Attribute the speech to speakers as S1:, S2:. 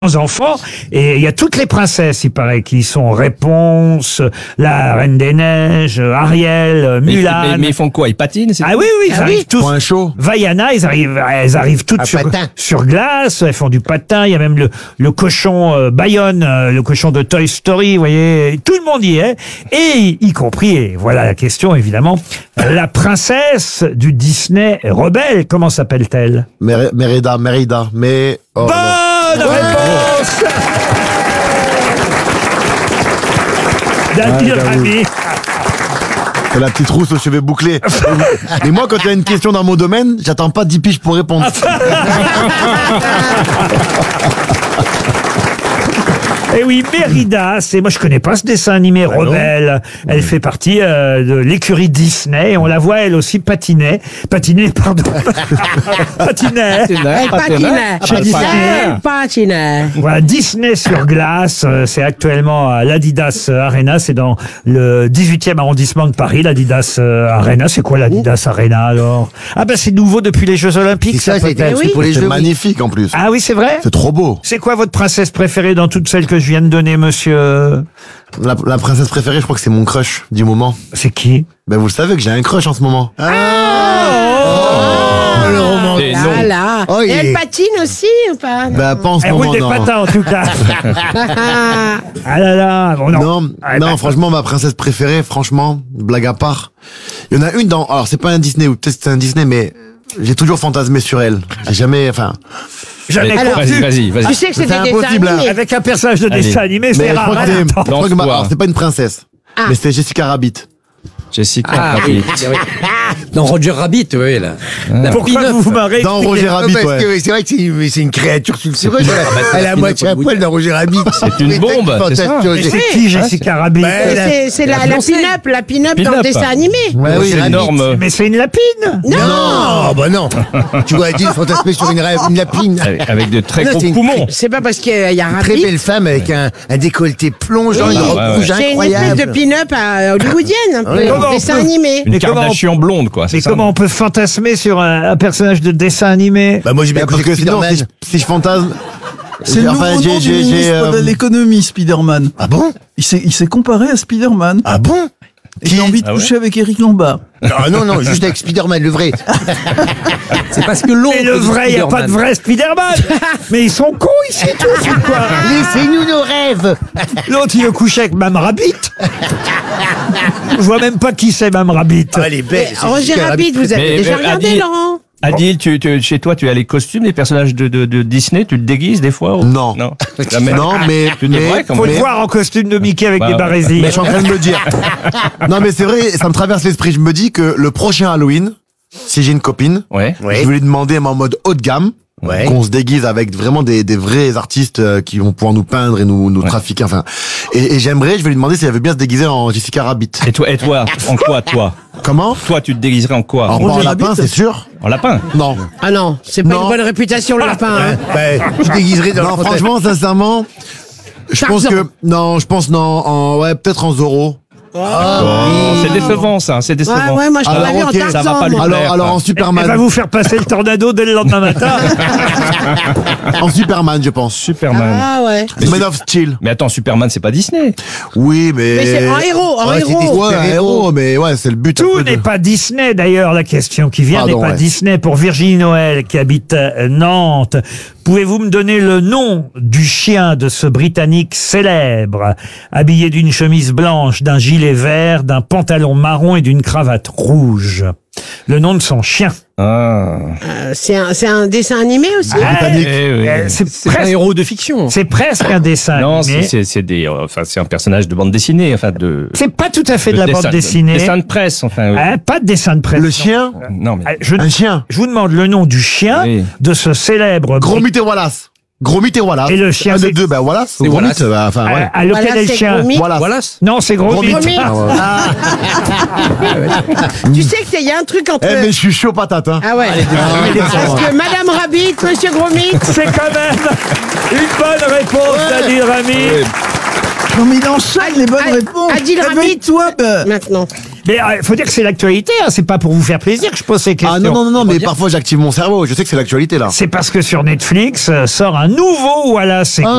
S1: enfants, et il y a toutes les princesses, il paraît, qui sont Réponse, la Reine des Neiges, Ariel, Mulan.
S2: Mais ils font quoi? Ils patinent?
S1: Ah oui, ils arrivent tous.
S3: Pour un show.
S1: Vaiana, elles arrivent toutes sur glace, elles font du patin, il y a même le cochon Bayonne, le cochon de Toy Story, vous voyez, tout le monde y est, et y compris, et voilà la question évidemment, la princesse du Disney rebelle, comment s'appelle-t-elle?
S3: Mérida, mais... Oh,
S1: Bonne réponse d'Adil Rami.
S3: c'est la petite rousse aux cheveux bouclés. Mais moi, quand il y a une question dans mon domaine, j'attends pas 10 piges pour répondre.
S1: Et oui, Mérida, moi je connais pas ce dessin animé Rebelle. Elle fait partie de l'écurie Disney et on la voit elle aussi patiner, pardon. Patinait. Voilà, Disney sur glace, c'est actuellement à l'Adidas Arena, c'est dans le 18e arrondissement de Paris, l'Adidas Arena. C'est quoi l'Adidas Arena alors? Ah ben c'est nouveau depuis les Jeux Olympiques.
S4: C'est ça, c'est pour les
S3: C'est
S4: jeux.
S3: magnifique en plus.
S1: Ah oui, c'est vrai?
S3: C'est trop beau.
S1: C'est quoi votre princesse préférée dans toutes celles que je viens de donner, monsieur?
S3: La princesse préférée, je crois que c'est mon crush du moment.
S1: C'est qui?
S3: Ben vous le savez que j'ai un crush en ce moment.
S4: Le roman.
S2: Et non.
S5: Voilà.
S4: Oh,
S5: Et elle patine aussi ou pas?
S3: Ben pas en ce
S1: Elle roule
S3: moment,
S1: des
S3: non.
S1: patins en tout cas. Ah là là, bon, non.
S3: Non, franchement, ma princesse préférée, franchement, blague à part. Il y en a une dans, alors c'est pas un Disney, ou peut-être c'est un Disney, mais j'ai toujours fantasmé sur elle. J'ai jamais, enfin,
S1: Jamais
S5: Alors,
S1: compris.
S2: Vas-y.
S5: Tu sais que c'est
S3: C'est
S5: des dessins
S3: impossible, hein.
S5: animés.
S1: Avec un personnage de
S2: Allez.
S1: dessin animé,
S3: mais
S1: c'est
S3: je crois
S1: rare.
S3: que c'est,
S1: Attends.
S3: je crois que
S2: Lance-toi.
S3: alors, c'est pas une princesse.
S5: Ah.
S3: Mais c'était Jessica Rabbit.
S2: Jessica Rabbit.
S4: Dans Roger Rabbit, oui, là.
S1: Pourquoi vous vous marrez?
S3: Dans Roger Rabbit,
S4: Parce
S3: ouais.
S4: que c'est vrai que c'est une créature sulfureuse. Elle a moitié à poil dans Roger Rabbit.
S2: C'est une bombe, c'est ça.
S1: Mais c'est qui Jessica Rabbit?
S5: C'est la pin-up dans le
S2: Pin-up.
S5: dessin animé.
S3: Ouais, oui,
S2: C'est
S3: Rabbit.
S2: énorme.
S1: Mais c'est une lapine.
S4: Non, bah non. Tu vois, dit fantasmer sur une lapine.
S2: Avec de très
S4: Non,
S2: gros
S4: c'est une-
S2: poumons.
S5: C'est pas parce qu'il y a un
S4: Très
S5: Rabbit.
S4: belle femme avec un décolleté plongeant,
S5: Oui.
S4: une robe
S2: Ouais,
S4: rouge
S5: C'est une espèce
S4: incroyable.
S5: de pin-up hollywoodienne, un peu,
S1: Comment on
S5: dessin
S1: peut-
S5: animé.
S2: Une
S1: Mais comment
S2: Kardashian blonde, quoi. c'est
S1: Mais
S2: ça
S1: comment on peut fantasmer sur un personnage de dessin animé?
S4: Bah moi j'ai bien
S3: Parce
S4: compris
S3: que sinon,
S4: Spider-Man.
S3: si je fantasme,
S6: C'est le nouveau nom du ministre de l'économie, Spider-Man.
S4: Ah bon?
S6: Il s'est comparé à Spider-Man.
S4: Ah bon?
S6: Et il a envie de
S2: Ah ouais
S6: coucher avec Eric Lombard.
S4: Non, juste avec Spider-Man, le vrai.
S7: C'est parce que l'ombre
S1: Mais le
S7: de
S1: vrai, il n'y a pas de
S7: Spider-Man.
S1: vrai Spider-man. Mais ils sont cons ici tous ou quoi?
S4: Laissez-nous nos rêves.
S1: L'autre il veut coucher avec Mme Rabbit. Je vois même pas qui c'est Mme Rabbit.
S4: Ah, elle est belle. c'est
S5: Roger
S4: Jessica
S5: Rabbit, vous avez
S2: Mais-
S5: déjà
S2: mais
S5: regardé,
S2: Adil-
S5: Laurent?
S2: Adil, chez toi, tu as les costumes des personnages de Disney, tu te déguises des fois ou...
S3: Non.
S2: Non. Jamais.
S3: non, mais,
S2: Tu devrais, quand
S1: Faut
S2: même.
S1: le voir en costume de Mickey avec
S2: Bah,
S1: des
S2: ouais.
S1: barésies.
S3: mais je suis en train de me dire. Non, mais c'est vrai, ça me traverse l'esprit. Je me dis que le prochain Halloween, si j'ai une copine,
S2: Ouais.
S4: Ouais.
S3: je vais lui demander, mais en mode haut de gamme,
S4: Ouais.
S3: qu'on se déguise avec vraiment des vrais artistes qui vont pouvoir nous peindre et nous trafiquer, enfin. Et j'aimerais, je vais lui demander si elle veut bien se déguiser en Jessica Rabbit.
S2: Et toi, en quoi, toi?
S3: Comment?
S2: Toi, tu te déguiserais en quoi?
S3: En
S6: Roger
S3: lapin,
S6: Rabbit.
S3: c'est sûr?
S2: En lapin?
S3: Non.
S5: Ah non, c'est pas
S3: Non.
S5: une bonne réputation, le lapin. hein.
S4: Bah, je déguiserai dans
S3: Non,
S4: le fantasme.
S3: franchement, sincèrement, je pense
S5: Tarzan.
S3: que, non, je pense, non, ouais, peut-être en Zorro.
S2: Oh, c'est décevant, ça, c'est décevant.
S5: Ouais, moi je
S3: Alors,
S5: l'avais vu en
S3: ok, ça
S2: va
S5: Tarzan.
S2: pas lui
S5: moi.
S2: plaire.
S3: Alors en
S1: Elle
S3: Superman.
S1: va vous faire passer le tornado dès le lendemain matin.
S3: En Superman, je pense.
S2: Superman.
S5: Ah ouais.
S3: Man of Steel.
S2: Mais attends, Superman, c'est pas Disney.
S3: Oui, mais.
S5: Mais c'est en héros, en
S4: Ouais,
S5: héros.
S3: Ouais, un héros, mais ouais, c'est le but. un
S1: Tout
S3: peu de-
S1: n'est pas Disney d'ailleurs, la question qui vient
S3: Pardon,
S1: n'est pas
S3: ouais.
S1: Disney. Pour Virginie Noël qui habite Nantes, pouvez-vous me donner le nom du chien de ce Britannique célèbre, habillé d'une chemise blanche, d'un gilet vert, d'un pantalon marron et d'une cravate rouge? Le nom de son chien.
S2: Ah.
S5: C'est un dessin animé aussi.
S3: Britannique.
S2: Eh oui.
S1: C'est
S7: C'est un
S1: presque,
S7: héros de fiction.
S1: c'est presque un dessin
S2: Non,
S1: animé.
S2: c'est un personnage de bande dessinée, enfin de.
S1: C'est pas tout à fait de la
S2: dessin-
S1: bande dessinée.
S2: Dessin de presse, enfin. Oui.
S1: Hein, pas de dessin de presse.
S3: Le chien?
S2: Non, mais.
S3: Un chien.
S1: Je vous demande le nom du chien
S2: Oui.
S1: de ce célèbre
S3: Gromit et Wallace. Gromit et Wallace.
S1: Et le chien,
S3: Un
S1: c'est-
S3: des deux, bah Wallace.
S7: C'est
S3: Gromit,
S7: Wallace.
S3: bah, enfin, ouais.
S1: à lequel
S5: Voilà,
S1: est le
S5: c'est
S1: chien
S5: Gromit.
S3: Wallace.
S7: Voilà.
S1: Non, c'est Gromit.
S5: Gromit.
S3: Ah, ouais.
S5: Tu sais qu'il y a un truc entre...
S3: Eh, mais je suis chaud patate, hein.
S5: Ah ouais. Parce que Madame Rabbit, Monsieur Gromit...
S1: C'est quand même une bonne réponse d'Adil Rami.
S6: Non, mais il enchaîne les bonnes
S5: Ad-
S6: réponses.
S5: Adil Rami.
S6: Réveille-toi, bah.
S5: Maintenant.
S1: Mais il faut dire que c'est l'actualité, hein, c'est pas pour vous faire plaisir que je pose ces questions.
S3: Ah non, mais parfois j'active mon cerveau. Je sais que c'est l'actualité là.
S1: C'est parce que sur Netflix sort un nouveau Wallace et